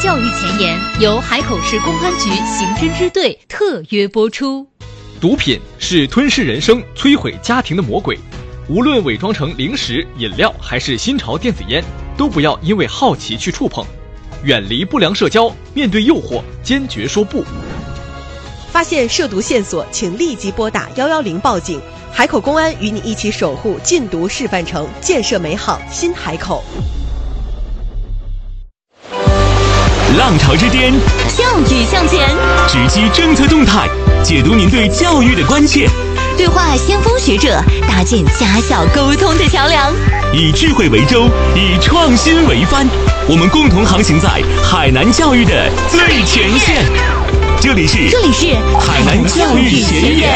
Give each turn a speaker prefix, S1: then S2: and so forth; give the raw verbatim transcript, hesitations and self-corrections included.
S1: 教育前沿由海口市公安局刑侦支队特约播出。
S2: 毒品是吞噬人生、摧毁家庭的魔鬼，无论伪装成零食、饮料还是新潮电子烟，都不要因为好奇去触碰。远离不良社交，面对诱惑坚决说不。
S3: 发现涉毒线索，请立即拨打一一零报警。海口公安与你一起守护禁毒示范城，建设美好新海口。
S4: 浪潮之巅，
S5: 教育向前，
S4: 直击政策动态，解读您对教育的关切，
S5: 对话先锋学者，搭建家校沟通的桥梁，
S4: 以智慧为舟，以创新为帆，我们共同航行在海南教育的最前线。这里是
S5: 这里是
S4: 海南教育学院。